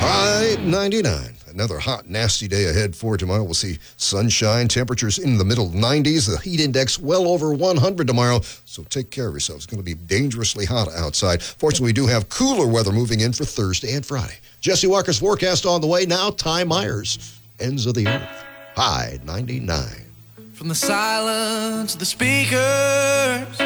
High 99. Another hot, nasty day ahead for tomorrow. We'll see sunshine, temperatures in the middle 90s, the heat index well over 100 tomorrow. So take care of yourselves. It's going to be dangerously hot outside. Fortunately, we do have cooler weather moving in for Thursday and Friday. Jesse Walker's forecast on the way. Now, Ty Myers, Ends of the Earth. High 99. From the silence of the speakers